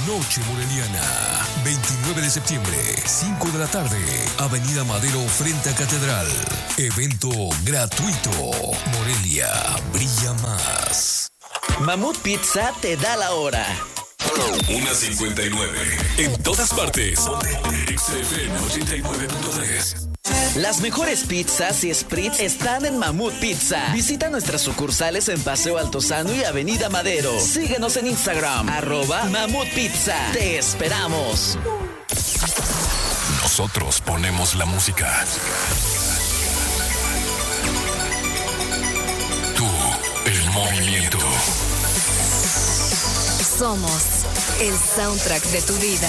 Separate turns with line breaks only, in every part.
Noche Moreliana, 29 de septiembre, 5 de la tarde, Avenida Madero frente a Catedral. Evento gratuito. Morelia brilla más.
Mamut Pizza te da la hora.
1:59. En todas partes. XFM 89.3.
Las mejores pizzas y spritz están en Mamut Pizza. Visita nuestras sucursales en Paseo Altozano y Avenida Madero. Síguenos en Instagram, @Mamut Pizza. Te esperamos.
Nosotros ponemos la música. Tú, el movimiento.
Somos el soundtrack de tu vida.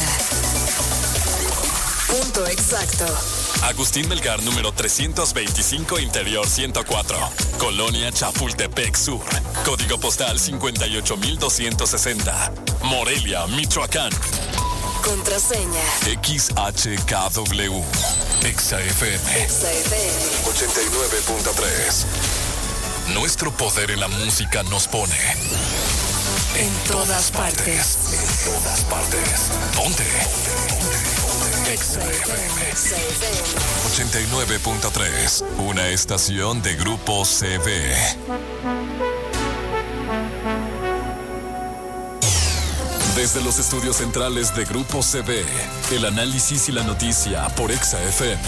Punto exacto.
Agustín Melgar, número 325, Interior 104. Colonia Chapultepec Sur. Código postal 58260. Morelia, Michoacán.
Contraseña.
XHKW. XFM 89.3. Nuestro poder en la música nos pone en todas partes. En todas partes. ¿Dónde? XFM 89.3. Una estación de Grupo CV. Desde los estudios centrales de Grupo CV, el análisis y la noticia por XFM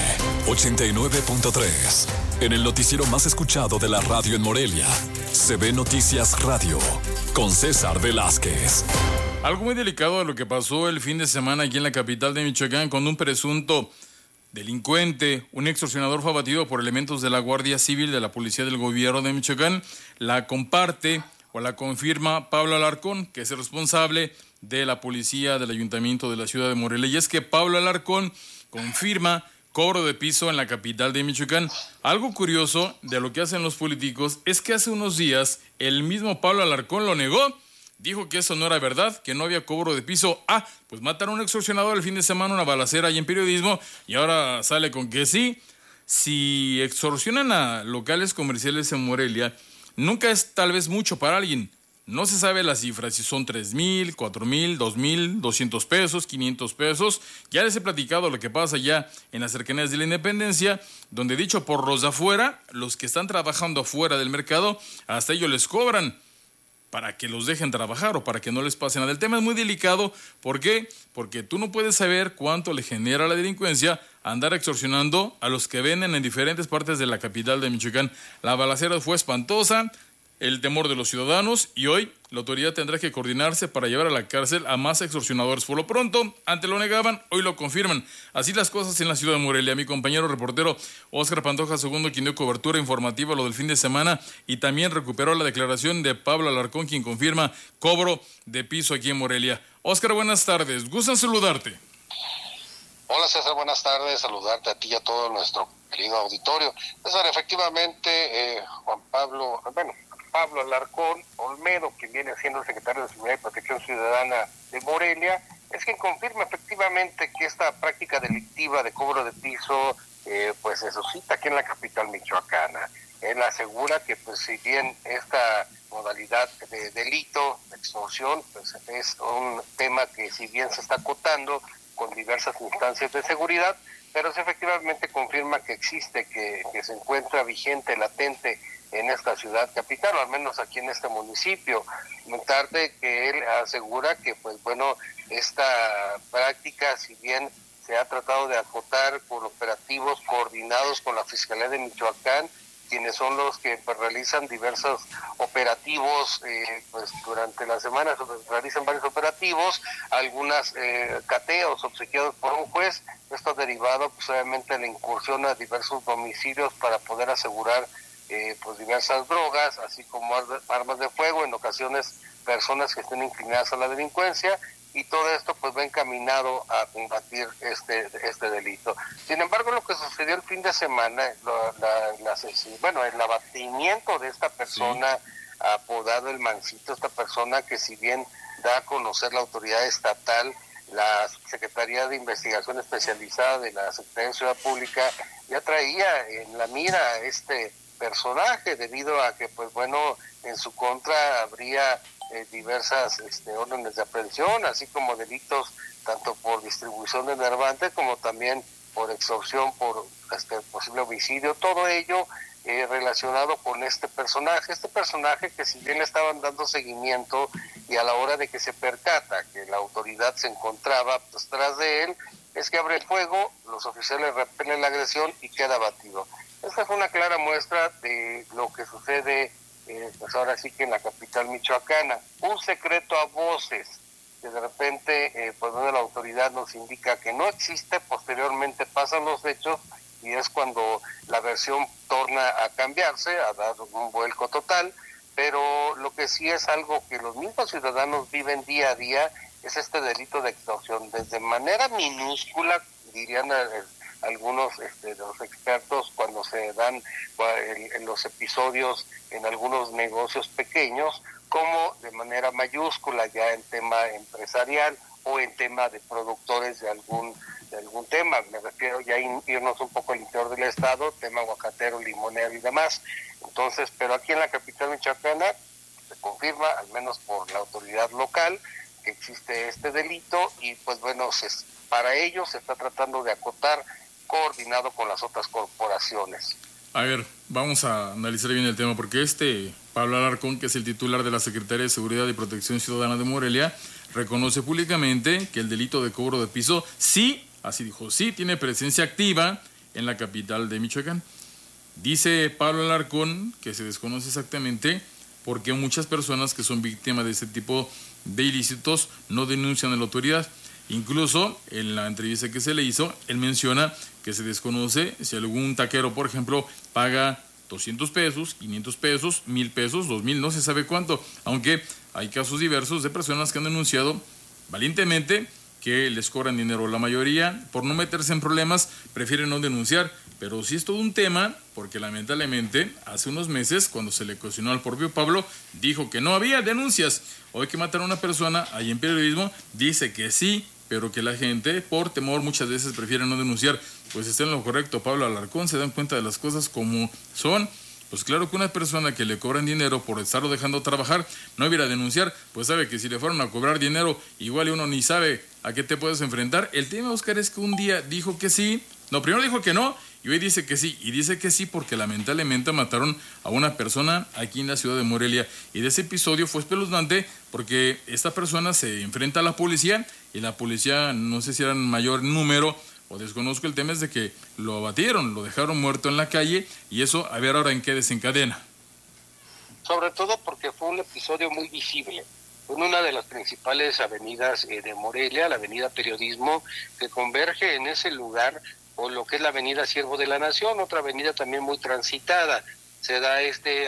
89.3. En el noticiero más escuchado de la radio en Morelia, CV Noticias Radio, con César Velázquez.
Algo muy delicado de lo que pasó el fin de semana aquí en la capital de Michoacán, cuando un presunto delincuente, un extorsionador, fue abatido por elementos de la Guardia Civil de la Policía del Gobierno de Michoacán. La comparte o la confirma Pablo Alarcón, que es el responsable de la policía del Ayuntamiento de la ciudad de Morelia. Y es que Pablo Alarcón confirma cobro de piso en la capital de Michoacán. Algo curioso de lo que hacen los políticos es que hace unos días el mismo Pablo Alarcón lo negó. Dijo que eso no era verdad, que no había cobro de piso. Pues mataron a un extorsionador el fin de semana, una balacera ahí en periodismo, y ahora sale con que sí. Si extorsionan a locales comerciales en Morelia, nunca es tal vez mucho para alguien. No se sabe la cifra, si son 3,000, 4,000, 2,000, 200 pesos, 500 pesos. Ya les he platicado lo que pasa ya en las cercanías de la Independencia, donde, dicho por los de afuera, los que están trabajando afuera del mercado, hasta ellos les cobran para que los dejen trabajar o para que no les pase nada. El tema es muy delicado. ¿Por qué? Porque tú no puedes saber cuánto le genera la delincuencia andar extorsionando a los que venden en diferentes partes de la capital de Michoacán. La balacera fue espantosa, el temor de los ciudadanos, y hoy la autoridad tendrá que coordinarse para llevar a la cárcel a más extorsionadores. Por lo pronto, antes lo negaban, hoy lo confirman. Así las cosas en la ciudad de Morelia. Mi compañero reportero Óscar Pantoja II, quien dio cobertura informativa a lo del fin de semana, y también recuperó la declaración de Pablo Alarcón, quien confirma cobro de piso aquí en Morelia. Óscar, buenas tardes. Gustan saludarte.
Hola César, buenas tardes. Saludarte a ti y a todo nuestro querido auditorio. César, efectivamente, Pablo Alarcón Olmedo, quien viene siendo el secretario de Seguridad y Protección Ciudadana de Morelia, es quien confirma efectivamente que esta práctica delictiva de cobro de piso pues se suscita aquí en la capital michoacana. Él asegura que pues si bien esta modalidad de delito, de extorsión, pues es un tema que si bien se está acotando con diversas instancias de seguridad, pero sí efectivamente confirma que existe, que se encuentra vigente, latente en esta ciudad capital, o al menos aquí en este municipio. Tarde que él asegura que pues bueno, esta práctica, si bien se ha tratado de acotar por operativos coordinados con la Fiscalía de Michoacán, quienes son los que pues, realizan diversos operativos, pues durante la semana se realizan varios operativos, algunas cateos obsequiados por un juez. Esto derivado pues obviamente de la incursión a diversos domicilios para poder asegurar pues diversas drogas, así como armas de fuego, en ocasiones personas que estén inclinadas a la delincuencia, y todo esto pues va encaminado a combatir este delito. Sin embargo, lo que sucedió el fin de semana, el abatimiento de esta persona, sí, apodado el Mancito, esta persona que si bien da a conocer la autoridad estatal, la Secretaría de Investigación Especializada de la Secretaría de Seguridad Pública ya traía en la mira este personaje, debido a que pues bueno, en su contra habría diversas órdenes de aprehensión, así como delitos tanto por distribución de enervante como también por extorsión, por posible homicidio, todo ello relacionado con este personaje que si bien le estaban dando seguimiento y a la hora de que se percata que la autoridad se encontraba tras de él, es que abre el fuego, los oficiales repelen la agresión y queda abatido. Esta fue una clara muestra de lo que sucede pues ahora sí que en la capital michoacana, un secreto a voces que de repente pues donde la autoridad nos indica que no existe, posteriormente pasan los hechos y es cuando la versión torna a cambiarse, a dar un vuelco total, pero lo que sí es algo que los mismos ciudadanos viven día a día es este delito de extorsión, desde manera minúscula, dirían algunos de los expertos, cuando se dan en los episodios en algunos negocios pequeños, como de manera mayúscula ya en tema empresarial o en tema de productores de algún tema. Me refiero ya a irnos un poco al interior del estado, tema aguacatero, limonero y demás. Entonces, pero aquí en la capital michoacana se confirma, al menos por la autoridad local, que existe este delito y pues bueno, para ello se está tratando de acotar coordinado con las otras corporaciones.
A ver, vamos a analizar bien el tema, porque Pablo Alarcón, que es el titular de la Secretaría de Seguridad y Protección Ciudadana de Morelia, reconoce públicamente que el delito de cobro de piso sí, así dijo, sí tiene presencia activa en la capital de Michoacán. Dice Pablo Alarcón que se desconoce exactamente por qué muchas personas que son víctimas de este tipo de ilícitos no denuncian a la autoridad. Incluso en la entrevista que se le hizo, él menciona que se desconoce si algún taquero, por ejemplo, paga 200 pesos, 500 pesos, 1,000 pesos, 2,000, no se sabe cuánto, aunque hay casos diversos de personas que han denunciado valientemente que les cobran dinero. La mayoría, por no meterse en problemas, prefieren no denunciar, pero sí es todo un tema, porque lamentablemente hace unos meses, cuando se le cuestionó al propio Pablo, dijo que no había denuncias. Hoy que mataron a una persona, ahí en periodismo, dice que sí, pero que la gente, por temor, muchas veces prefiere no denunciar. Pues está en lo correcto, Pablo Alarcón, se dan cuenta de las cosas como son. Pues claro que una persona que le cobran dinero por estarlo dejando trabajar, no iba a denunciar, pues sabe que si le fueron a cobrar dinero, igual uno ni sabe a qué te puedes enfrentar. El tema, Oscar, es que un día dijo que sí, no, primero dijo que no, y hoy dice que sí, y dice que sí porque lamentablemente mataron a una persona aquí en la ciudad de Morelia, y de ese episodio fue espeluznante porque esta persona se enfrenta a la policía, y la policía, no sé si eran mayor número, o desconozco, el tema es de que lo abatieron, lo dejaron muerto en la calle, y eso, a ver ahora en qué desencadena.
Sobre todo porque fue un episodio muy visible. En una de las principales avenidas de Morelia, la avenida Periodismo, que converge en ese lugar con lo que es la avenida Siervo de la Nación, otra avenida también muy transitada. Se da este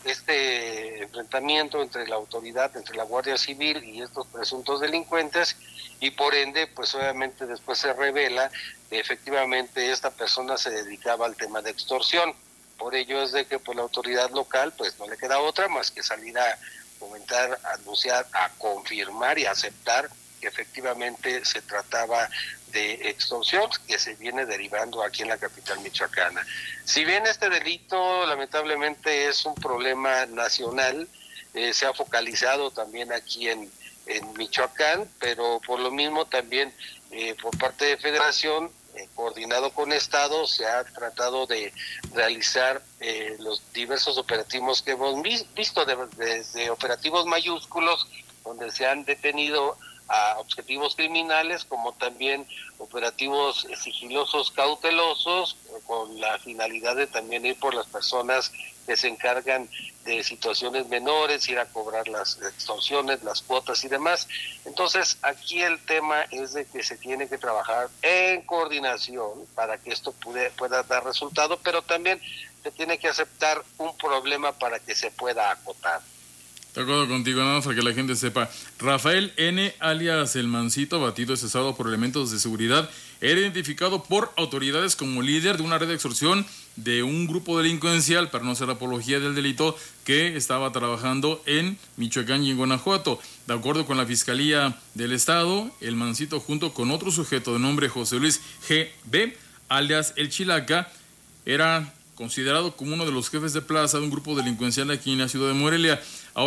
enfrentamiento entre la autoridad, entre la Guardia Civil y estos presuntos delincuentes, y por ende, pues obviamente después se revela que efectivamente esta persona se dedicaba al tema de extorsión. Por ello es de que pues la autoridad local pues no le queda otra más que salir a comentar, a anunciar, a confirmar y a aceptar que efectivamente se trataba de extorsión que se viene derivando aquí en la capital michoacana. Si bien este delito lamentablemente es un problema nacional, se ha focalizado también aquí en Michoacán, pero por lo mismo también por parte de Federación, coordinado con Estado, se ha tratado de realizar los diversos operativos que hemos visto, desde operativos mayúsculos, donde se han detenido a objetivos criminales, como también operativos sigilosos, cautelosos, con la finalidad de también ir por las personas que se encargan de situaciones menores, ir a cobrar las extorsiones, las cuotas y demás. Entonces, aquí el tema es de que se tiene que trabajar en coordinación para que esto pueda dar resultado, pero también se tiene que aceptar un problema para que se pueda acotar.
De acuerdo contigo, nada más para que la gente sepa. Rafael N., alias El Mancito, abatido y cesado por elementos de seguridad, era identificado por autoridades como líder de una red de extorsión de un grupo delincuencial, para no hacer apología del delito, que estaba trabajando en Michoacán y en Guanajuato. De acuerdo con la Fiscalía del Estado, El Mancito, junto con otro sujeto de nombre José Luis G.B., alias El Chilaca, era considerado como uno de los jefes de plaza de un grupo delincuencial aquí en la ciudad de Morelia. Ahora,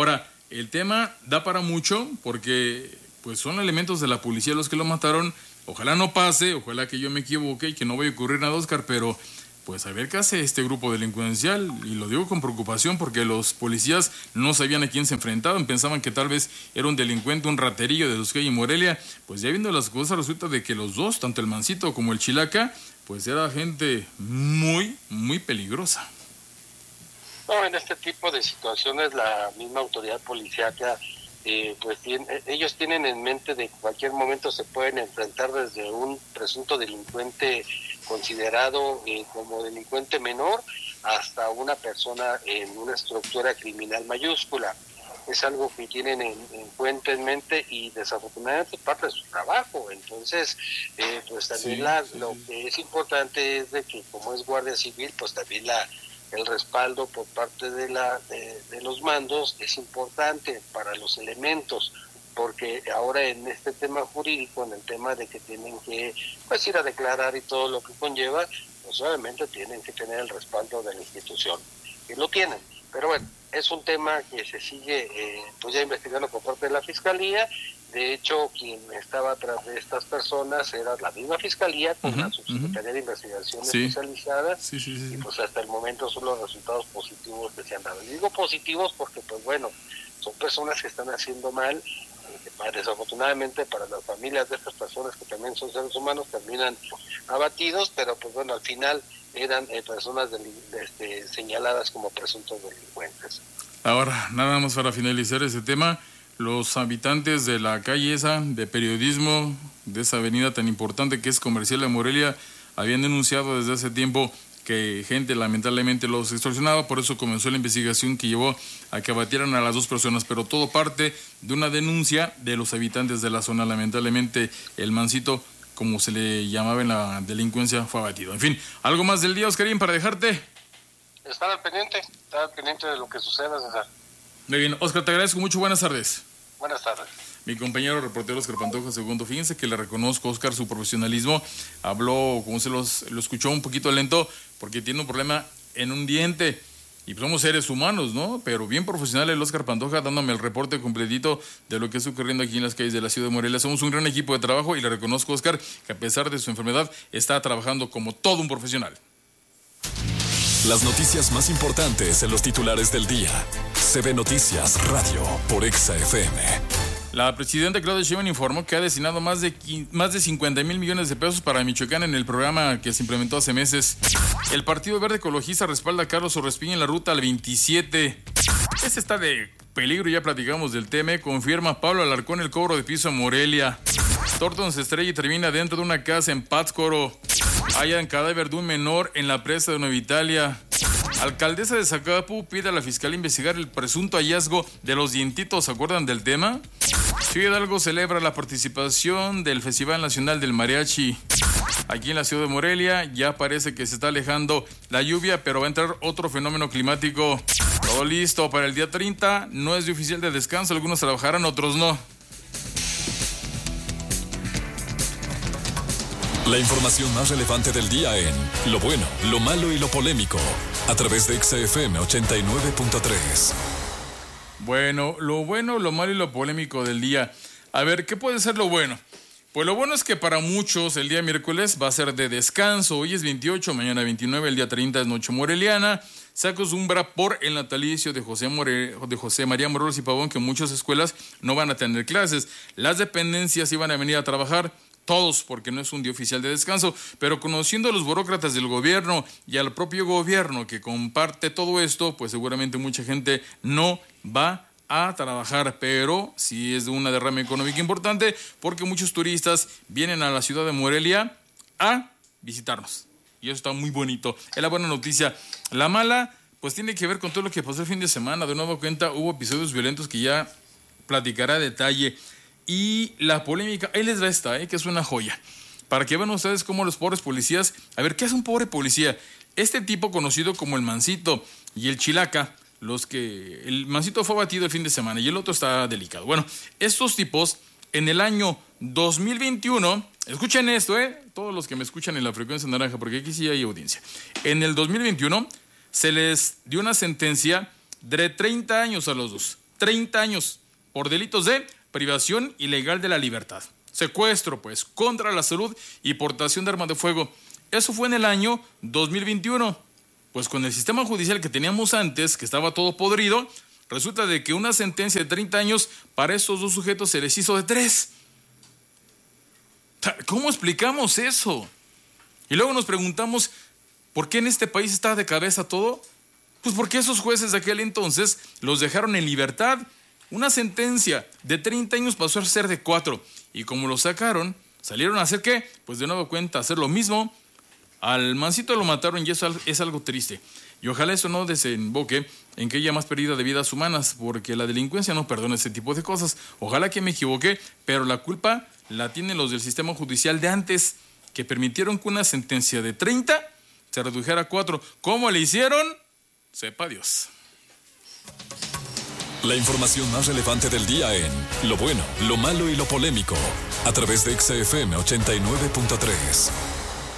el tema da para mucho porque pues son elementos de la policía los que lo mataron. Ojalá no pase, ojalá que yo me equivoque y que no vaya a ocurrir nada, Oscar, pero pues a ver qué hace este grupo delincuencial, y lo digo con preocupación porque los policías no sabían a quién se enfrentaban, pensaban que tal vez era un delincuente, un raterillo de los que hay en Morelia. Pues ya viendo las cosas resulta de que los dos, tanto el Mancito como el Chilaca, pues era gente muy, muy peligrosa.
No, en este tipo de situaciones la misma autoridad policíaca ellos tienen en mente de que en cualquier momento se pueden enfrentar desde un presunto delincuente considerado como delincuente menor hasta una persona en una estructura criminal mayúscula. Es algo que tienen en cuenta, en mente, y desafortunadamente es parte de su trabajo. Entonces, pues también lo que es importante es de que como es Guardia Civil, pues también el respaldo por parte de los mandos es importante para los elementos, porque ahora en este tema jurídico, en el tema de que tienen que pues ir a declarar y todo lo que conlleva, pues obviamente tienen que tener el respaldo de la institución, y lo tienen. Pero bueno, es un tema que se sigue pues ya investigando por parte de la Fiscalía. De hecho, quien estaba atrás de estas personas era la misma Fiscalía con la Subsecretaría de Investigación especializada, y pues hasta el momento son los resultados positivos que se han dado. Y digo positivos porque pues bueno, son personas que están haciendo mal, desafortunadamente para las familias de estas personas que también son seres humanos terminan abatidos, pero pues bueno, al final eran personas señaladas como presuntos delincuentes.
Ahora, nada más para finalizar ese tema, los habitantes de la calle esa, de periodismo, de esa avenida tan importante que es Comercial de Morelia, habían denunciado desde hace tiempo que gente lamentablemente los extorsionaba, por eso comenzó la investigación que llevó a que abatieran a las dos personas, pero todo parte de una denuncia de los habitantes de la zona. Lamentablemente el Mancito, como se le llamaba en la delincuencia, fue abatido. En fin, ¿algo más del día, Oscarín, para dejarte?
Estar al pendiente de lo que suceda, César.
Muy bien, Oscar, te agradezco mucho, buenas tardes.
Buenas tardes.
Mi compañero reportero Oscar Pantoja II, fíjense que le reconozco, Oscar, su profesionalismo. Habló, como se lo escuchó, un poquito lento porque tiene un problema en un diente. Y somos seres humanos, ¿no? Pero bien profesional el Oscar Pantoja, dándome el reporte completito de lo que está ocurriendo aquí en las calles de la ciudad de Morelia. Somos un gran equipo de trabajo y le reconozco, Oscar, que a pesar de su enfermedad está trabajando como todo un profesional.
Las noticias más importantes en los titulares del día. CB Noticias Radio por Exa FM.
La presidenta Claudia Sheinbaum informó que ha destinado más de 50,000 millones de pesos para Michoacán en el programa que se implementó hace meses. El Partido Verde Ecologista respalda a Carlos Orespiña en la ruta al 27. Este está de peligro, ya platicamos del tema. Confirma Pablo Alarcón el cobro de piso en Morelia. Thornton se estrella y termina dentro de una casa en Pátzcuaro. Hallan cadáver de un menor en la presa de Nueva Italia. Alcaldesa de Zacapu pide a la fiscalía investigar el presunto hallazgo de los dientitos. ¿Se acuerdan del tema? Ciudad Hidalgo celebra la participación del Festival Nacional del Mariachi. Aquí en la ciudad de Morelia ya parece que se está alejando la lluvia, pero va a entrar otro fenómeno climático. Todo listo para el día 30. No es de oficial de descanso. Algunos trabajarán, otros no.
La información más relevante del día en Lo Bueno, Lo Malo y Lo Polémico, a través de Exa FM 89.3.
Bueno, lo bueno, lo malo y lo polémico del día. A ver, ¿qué puede ser lo bueno? Pues lo bueno es que para muchos el día miércoles va a ser de descanso. Hoy es 28, mañana 29, el día 30 es noche moreliana. Se acostumbra por el natalicio de José María Morelos y Pavón que muchas escuelas no van a tener clases. Las dependencias iban a venir a trabajar. Todos, porque no es un día oficial de descanso, pero conociendo a los burócratas del gobierno y al propio gobierno que comparte todo esto, pues seguramente mucha gente no va a trabajar, pero sí es de una derrama económica importante porque muchos turistas vienen a la ciudad de Morelia a visitarnos. Y eso está muy bonito. Es la buena noticia. La mala, pues tiene que ver con todo lo que pasó el fin de semana. De nuevo cuenta, hubo episodios violentos que ya platicará a detalle. Y la polémica, ahí les va esta, que es una joya. Para que vean ustedes cómo los pobres policías... A ver, ¿qué hace un pobre policía? Este tipo conocido como el Mancito y el Chilaca, el Mancito fue abatido el fin de semana y el otro está delicado. Bueno, estos tipos en el año 2021... Escuchen esto, todos los que me escuchan en la frecuencia naranja, porque aquí sí hay audiencia. En el 2021 se les dio una sentencia de 30 años a los dos. 30 años por delitos de privación ilegal de la libertad, secuestro, pues, contra la salud y portación de armas de fuego. Eso fue en el año 2021. Pues con el sistema judicial que teníamos antes, que estaba todo podrido, resulta de que una sentencia de 30 años para estos dos sujetos se les hizo de 3. ¿Cómo explicamos eso? Y luego nos preguntamos, ¿por qué en este país está de cabeza todo? Pues porque esos jueces de aquel entonces los dejaron en libertad. Una sentencia de 30 años pasó a ser de 4. Y como lo sacaron, salieron a hacer ¿qué? Pues de nuevo cuenta, hacer lo mismo. Al mancito lo mataron y eso es algo triste. Y ojalá eso no desemboque en que haya más pérdida de vidas humanas, porque la delincuencia no perdona ese tipo de cosas. Ojalá que me equivoqué, pero la culpa la tienen los del sistema judicial de antes, que permitieron que una sentencia de 30 se redujera a 4. ¿Cómo le hicieron? Sepa Dios.
La información más relevante del día en Lo Bueno, Lo Malo y Lo Polémico, a través de XFM 89.3.